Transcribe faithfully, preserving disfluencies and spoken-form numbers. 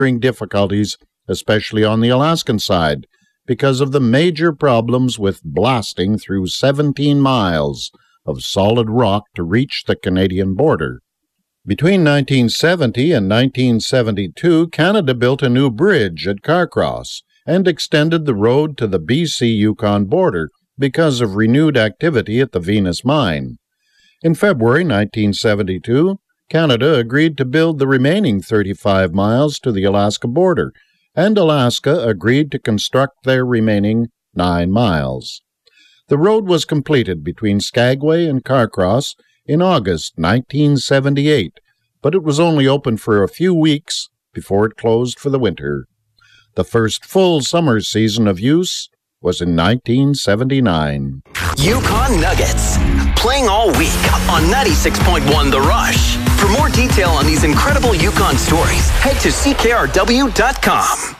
difficulties, especially on the Alaskan side, because of the major problems with blasting through seventeen miles of solid rock to reach the Canadian border. Between nineteen seventy and nineteen seventy-two, Canada built a new bridge at Carcross and extended the road to the B C Yukon border because of renewed activity at the Venus mine. In February nineteen seventy-two, Canada agreed to build the remaining thirty-five miles to the Alaska border, and Alaska agreed to construct their remaining nine miles. The road was completed between Skagway and Carcross in August nineteen seventy-eight, but it was only open for a few weeks before it closed for the winter. The first full summer season of use was in nineteen seventy-nine. Yukon Nuggets, playing all week on ninety-six point one The Rush. For more detail on these incredible Yukon stories, head to C K R W dot com.